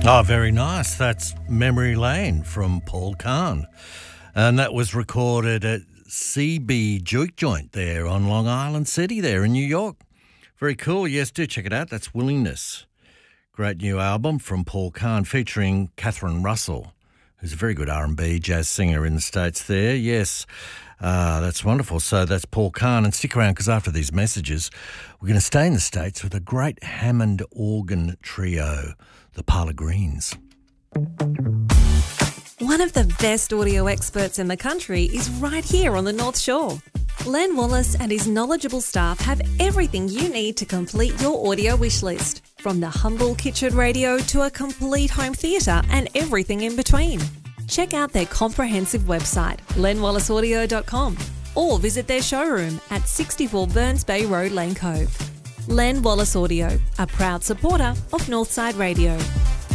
Oh, very nice. That's Memory Lane from Paul Kahn. And that was recorded at CB Juke Joint there on Long Island City there in New York. Very cool. Yes, do check it out. That's Willingness. Great new album from Paul Kahn featuring Catherine Russell, who's a very good R&B jazz singer in the States there. Yes, that's wonderful. So that's Paul Kahn. And stick around because after these messages, we're going to stay in the States with a great Hammond organ trio, the Parlour Greens. One of the best audio experts in the country is right here on the North Shore. Len Wallace and his knowledgeable staff have everything you need to complete your audio wish list, from the humble kitchen radio to a complete home theatre and everything in between. Check out their comprehensive website, lenwallaceaudio.com, or visit their showroom at 64 Burns Bay Road, Lane Cove. Len Wallace Audio, a proud supporter of Northside Radio.